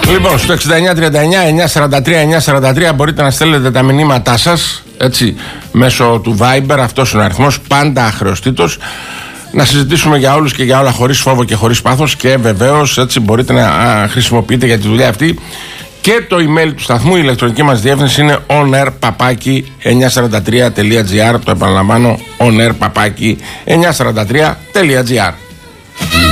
Λοιπόν, στο 6939-943-943 μπορείτε να στέλνετε τα μηνύματά σας, έτσι, μέσω του Viber. Αυτός είναι ο αριθμός, πάντα αχρεωστήτως. Να συζητήσουμε για όλους και για όλα, χωρίς φόβο και χωρίς πάθος. Και βεβαίως, έτσι, μπορείτε να χρησιμοποιείτε για τη δουλειά αυτή και το email του σταθμού. Η ηλεκτρονική μας διεύθυνση είναι onair@943.gr. Το επαναλαμβάνω, onair@943.gr.